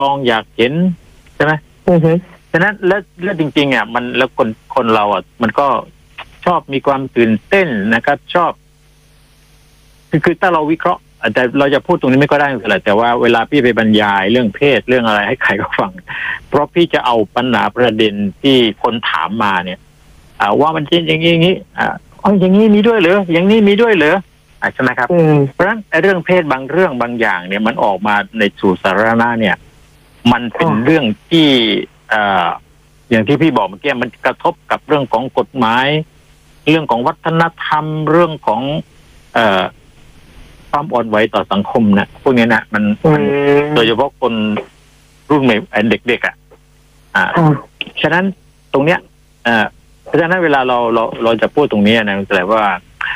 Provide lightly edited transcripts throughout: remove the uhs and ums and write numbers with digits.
ลองอยากเห็นใช่ไหมฉะนั้นแล้วจริงๆอ่ะมันแล้วคนเราอ่ะมันก็ชอบมีความตื่นเต้นนะครับ ชอบคือถ้าเราวิเคราะห์แต่เราจะพูดตรงนี้ไม่ก็ได้เท่าไหร่แต่ว่าเวลาพี่ไปบรรยายเรื่องเพศเรื่องอะไรให้ใครก็ฟังเพราะพี่จะเอาปัญหาประเด็นที่คนถามมาเนี่ยว่ามันจริงอย่างนี้อย่างนี้อย่างนี้มีด้วยเหรออย่างนี้มีด้วยเหรอใช่ไหมครับเพราะฉะนั้นเรื่องเพศบางเรื่องบางอย่างเนี่ยมันออกมาในสู่สาธารณะเนี่ยมันเป็นเรื่องที่อย่างที่พี่บอกเมื่อกี้มันกระทบกับเรื่องของกฎหมายเรื่องของวัฒนธรรมเรื่องของความอ่อนไหวต่อสังคมนะพวกนี้นะมันโดยเฉพาะคนรุ่นใหม่เด็กฉะนั้นตรงเนี้ยเพราะฉะนั้นเวลาเราจะพูดตรงนี้นะแปลว่า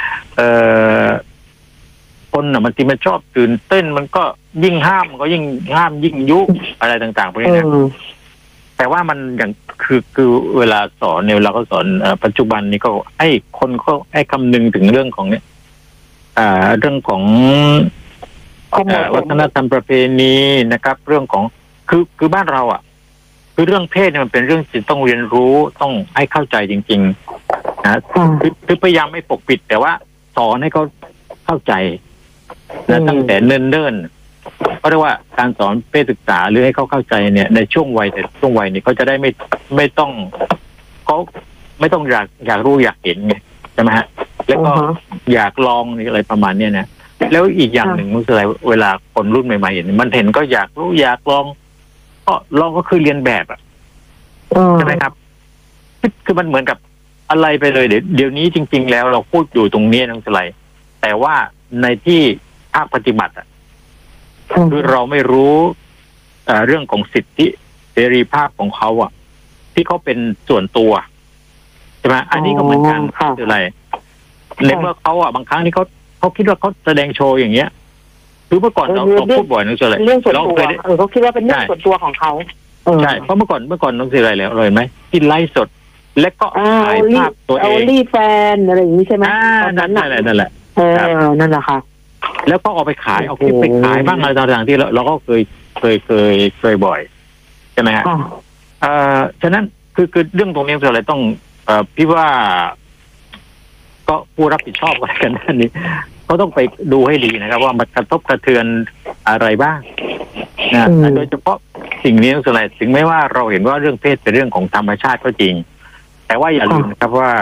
คนน่ะมันที่มันชอบตื่นเต้นมันก็ยิ่งห้ามมันก็ยิ่งห้ามยิ่งยุอะไรต่างๆพวกนี้นะแต่ว่ามันอย่างคือเวลาสอนเนี่ยเวลาเขาสอนปัจจุบันนี้ก็ให้คนเขาให้คำนึงถึงเรื่องของเนี่ยเรื่องของวัฒนธรรมประเพณีนะครับเรื่องของคือบ้านเราอ่ะคือเรื่องเพศเนี่ยมันเป็นเรื่องที่ต้องเรียนรู้ต้องให้เข้าใจจริงๆนะคือพยายามไม่ปกปิดแต่ว่าสอนให้เขาเข้าใจนะตั้งแต่เนิ่นๆก็เรียกว่าการสอนเพศศึกษาหรือให้เขาเข้าใจเนี่ยในช่วงวัยแต่ช่วงวัยนี้เขาจะได้ไม่ต้องเขาไม่ต้องอยากรู้อยากเห็นไงใช่ไหมฮะแล้วก็อยากลองอะไรประมาณเนี้ยนะแล้วอีกอย่างหนึ่งมันคืออะไรเวลาคนรุ่นใหม่ๆเห็นมันเห็นก็อยากรู้อยากลองก็ลองก็คือเรียนแบบใช่ไหมครับคือมันเหมือนกับอะไรไปเลยเดี๋ยวนี้จริงๆแล้วเราพูดอยู่ตรงนี้นั่นคืออะไรแต่ว่าในที่ภาคปฏิบัติคือเราไม่รู้เรื่องของสิทธิเสรีภาพของเขาที่เขาเป็นส่วนตัวใช่ไหมอันนี้ก็เหมือนกันคืออะไรในเมื่อเขาบางครั้งที่เขาคิดว่าเขาแสดงโชว์อย่างเงี้ยคือเมื่อก่อนเราพูดบ่อยนึกอะไรเรื่องส่วนตัวเขาคิดว่าเป็นเรื่องส่วนตัวของเขาใช่เพราะเมื่อก่อนน้องสิอะไรแล้วเลยไหมที่ไลฟ์สดและก็ถ่ายภาพตัวเองรีแฟนอะไรอย่างนี้ใช่ไหมนั่นแหละนั่นแหละค่ะแล้วก็เอาไปขายเอาคลิปไปขายบ้างอะไรต่างๆที่เราก็เคยบ่อยใช่ไหมฮะฉะนั้นคือเรื่องตรงนี้อะไรต้องพี่ว่าก็ผู้รับผิดชอบกันด้านนี้เขาต้องไปดูให้ดีนะครับว่ามันกระทบกระเทือนอะไรบ้างนะโดยเฉพาะสิ่งนี้อะไรถึงแม้ว่าเราเห็นว่าเรื่องเพศเป็นเรื่องของธรรมชาติก็จริงแต่ว่าอย่าลืมนะครับว่า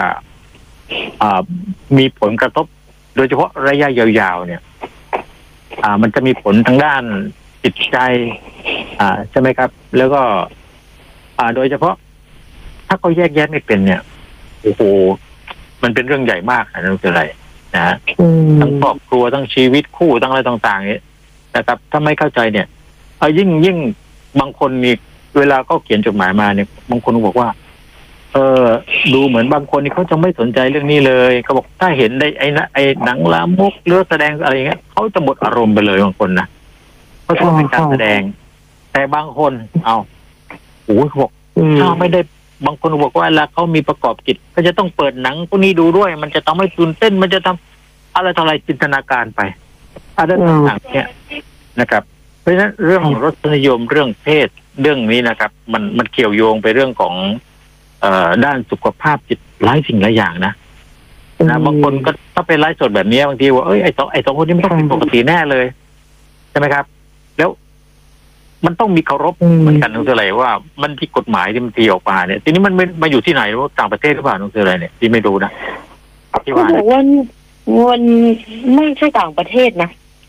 มีผลกระทบโดยเฉพาะระยะยาวๆเนี่ยมันจะมีผลทางด้านจิตใจใช่ไหมครับแล้วก็โดยเฉพาะถ้าเขาแยกแยะไม่เป็นเนี่ยโอ้โหมันเป็นเรื่องใหญ่มากนะนั่นคืออะไรนะทั้งครอบครัวทั้งชีวิตคู่ทั้งอะไรต่างๆนี้นะครับถ้าไม่เข้าใจเนี่ยยิ่งบางคนนี่เวลาเขาเขียนจดหมายมาเนี่ยบางคนบอกว่าดูเหมือนบางคนนี่เขาจะไม่สนใจเรื่องนี้เลยเขาบอกถ้าเห็นได้ไอ้หนังลามกหรือแสดงอะไรเงี้ยเขาจะหมดอารมณ์ไปเลยบางคนนะเขาชอบเป็นการแสดงแต่บางคนโอ้โหบอกถ้าไม่ได้บางคนบอกว่าแล้วเขามีประกอบกิจก็จะต้องเปิดหนังพวกนี้ดูด้วยมันจะทำให้ตื่นเต้นมันจะทำอะไรจินตนาการไปอะไรต่างๆเนี่ยนะครับเพราะฉะนั้นเรื่องรสนิยมเรื่องเพศเรื่องนี้นะครับมันเกี่ยวโยงไปเรื่องของด้านสุขภาพจิตหลายสิ่งหลายอย่างนะบางคนก็ถ้าเป็นไลฟ์สดแบบนี้บางทีว่าไอ้สองคนนี้ไม่ต้องเป็นปกติแน่เลยใช่ไหมครับแล้วมันต้องมีเคารพเหมือนกันน้องเสืออะไรว่ามันที่กฎหมายที่มันตีออกมาเนี่ยทีนี้มันมาอยู่ที่ไหนว่าต่างประเทศหรือเปล่าน้องเสืออะไรเนี่ยที่ไม่รู้นะที่ว่ามันไม่ใช่ต่างประเทศนะ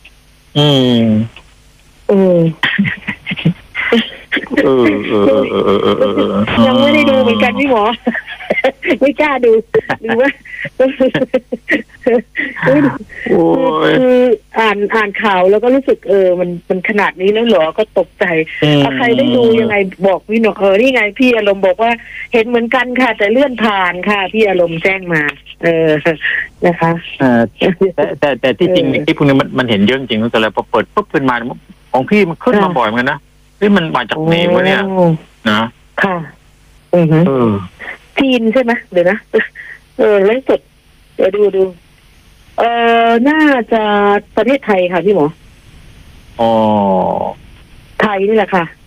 ยังไม่ได้ดูเหมือนกันพี่หมอไม่กล้าดูหรือว่าคืออ่านข่าวแล้วก็รู้สึกมันขนาดนี้แล้วเหรอก็ตกใจถ้าใครได้ดูยังไงบอกพี่หนอนี่ไงพี่อารมณ์บอกว่าเห็นเหมือนกันค่ะแต่เลื่อนผ่านค่ะพี่อารมณ์แจ้งมานะคะแต่ที่จริงที่พวกนี้มันเห็นเยอะจริงแต่แล้วพอเปิดปุ๊บขึ้นมาของพี่มันขึ้นมาบ่อยเหมือนกันนะที่มันมาจากไหนวะเนี่ยนะค่ะจีนใช่ไหมเดี๋ยวนะไลฟ์สดเดี๋ยวดูน่าจะประเทศไทยค่ะพี่หมอไทยนี่แหละค่ะ